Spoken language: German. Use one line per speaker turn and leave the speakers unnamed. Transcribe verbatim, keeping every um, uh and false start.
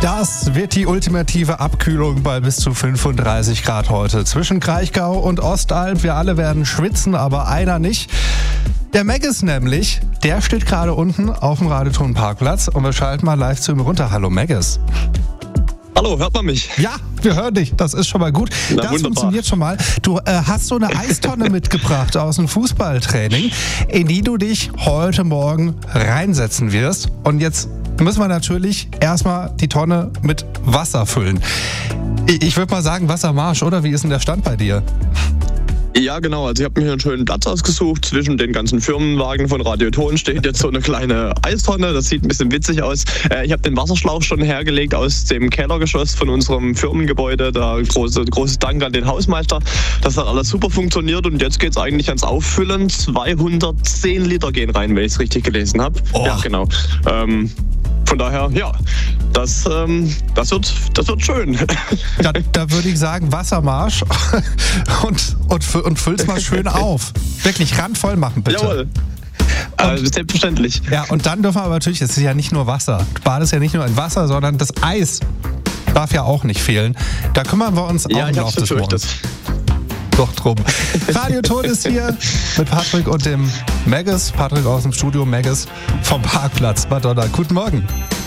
Das wird die ultimative Abkühlung bei bis zu fünfunddreißig Grad heute. Zwischen Kraichgau und Ostalb. Wir alle werden schwitzen, aber einer nicht. Der Maggis nämlich, der steht gerade unten auf dem Radioton-Parkplatz und wir schalten mal live zu ihm runter. Hallo Maggis.
Hallo, hört man mich?
Ja, wir hören dich. Das ist schon mal gut.
Na,
das
wunderbar.
Funktioniert schon mal. Du äh, hast so eine Eistonne mitgebracht aus dem Fußballtraining, in die du dich heute Morgen reinsetzen wirst. Und jetzt müssen wir natürlich erstmal die Tonne mit Wasser füllen. Ich, ich würde mal sagen Wassermarsch, oder? Wie ist denn der Stand bei dir?
Ja, genau. Also ich habe mir hier einen schönen Platz ausgesucht. Zwischen den ganzen Firmenwagen von Radioton steht jetzt so eine kleine Eistonne. Das sieht ein bisschen witzig aus. Äh, ich habe den Wasserschlauch schon hergelegt aus dem Kellergeschoss von unserem Firmengebäude. Da große, großes Dank an den Hausmeister. Das hat alles super funktioniert und jetzt geht es eigentlich ans Auffüllen. zweihundertzehn Liter gehen rein, wenn ich es richtig gelesen habe.
Oh.
Ja, genau. Ähm, Von daher, ja, das, ähm, das, wird, das wird schön.
Da, da würde ich sagen Wassermarsch und, und, und füll's mal schön auf. Wirklich randvoll machen, bitte.
Jawohl. Also, selbstverständlich.
Ja, und dann dürfen wir aber natürlich, es ist ja nicht nur Wasser. Du badest ja nicht nur in Wasser, sondern das Eis darf ja auch nicht fehlen. Da kümmern wir uns
Ja,
auch im
ich
Laufe des
befürchtet.
Morgens doch drum. Radioton ist hier mit Patrick und dem Maggis. Patrick aus dem Studio, Maggis vom Parkplatz. Madonna, guten Morgen.